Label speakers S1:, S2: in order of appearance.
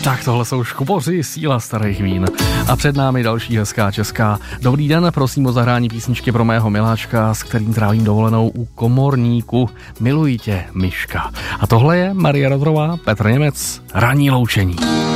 S1: Tak tohle jsou Škuboři, síla starých vín. A před námi další hezká česká. Dobrý den, prosím o zahrání písničky pro mého miláčka, s kterým trávím dovolenou u Komorníku. Miluji tě, Myška. A tohle je Maria Rodrová, Petr Němec, Ranní loučení.